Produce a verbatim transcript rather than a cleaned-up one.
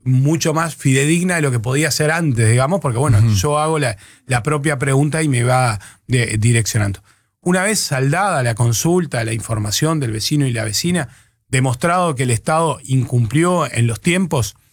mucho más fidedigna de lo que podía ser antes, digamos, porque bueno, uh-huh. yo hago la, la propia pregunta y me va de, direccionando. Una vez saldada la consulta, la información del vecino y la vecina, demostrado que el Estado incumplió en los tiempos,